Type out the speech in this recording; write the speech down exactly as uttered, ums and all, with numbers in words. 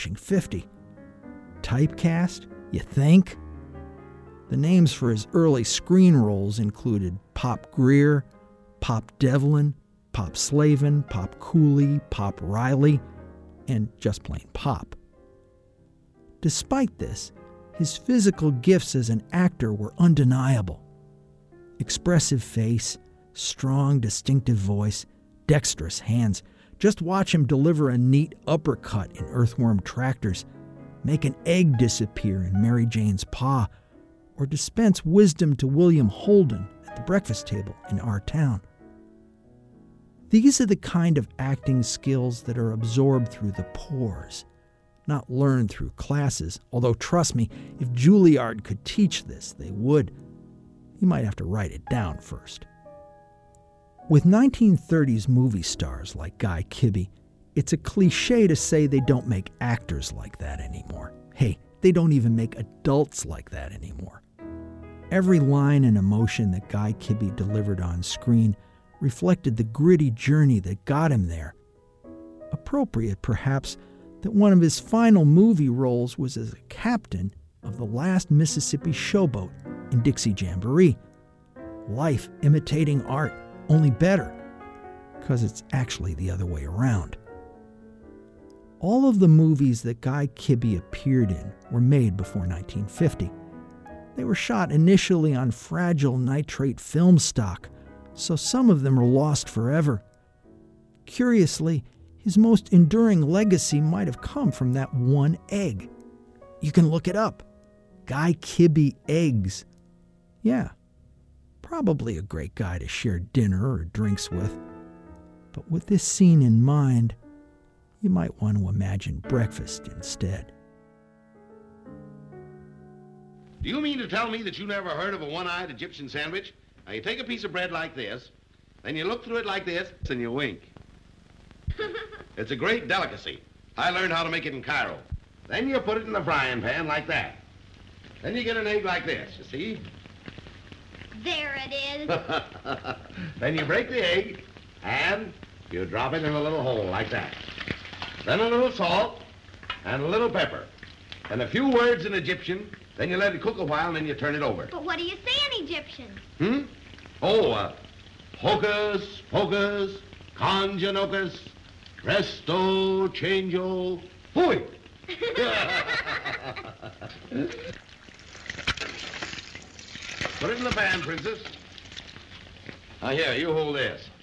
pushing fifty. Typecast, you think? The names for his early screen roles included Pop Greer, Pop Devlin, Pop Slavin, Pop Cooley, Pop Riley, and just plain Pop. Despite this, his physical gifts as an actor were undeniable. Expressive face, strong, distinctive voice, dexterous hands. Just watch him deliver a neat uppercut in Earthworm Tractors, make an egg disappear in Mary Jane's Paw, or dispense wisdom to William Holden at the breakfast table in Our Town. These are the kind of acting skills that are absorbed through the pores, not learned through classes, although trust me, if Juilliard could teach this, they would. You might have to write it down first. With nineteen thirties movie stars like Guy Kibbe, it's a cliche to say they don't make actors like that anymore. Hey, they don't even make adults like that anymore. Every line and emotion that Guy Kibbe delivered on screen reflected the gritty journey that got him there. Appropriate, perhaps, that one of his final movie roles was as a captain of the last Mississippi showboat in Dixie Jamboree. Life imitating art, only better, because it's actually the other way around. All of the movies that Guy Kibbe appeared in were made before nineteen fifty. They were shot initially on fragile nitrate film stock, so some of them are lost forever. Curiously, his most enduring legacy might have come from that one egg. You can look it up. Guy Kibbe eggs. Yeah, probably a great guy to share dinner or drinks with. But with this scene in mind, you might want to imagine breakfast instead. Do you mean to tell me that you never heard of a one-eyed Egyptian sandwich? Now, you take a piece of bread like this, then you look through it like this, and you wink. It's a great delicacy. I learned how to make it in Cairo. Then you put it in the frying pan like that. Then you get an egg like this, you see? There it is. Then you break the egg, and you drop it in a little hole like that. Then a little salt, and a little pepper, and a few words in Egyptian. Then you let it cook a while, and then you turn it over. But what do you say in Egyptian? Hmm? Oh, uh, hocus pocus, conjunocus, presto changeo, hooey. Put it in the pan, Princess. Now, here, you hold this.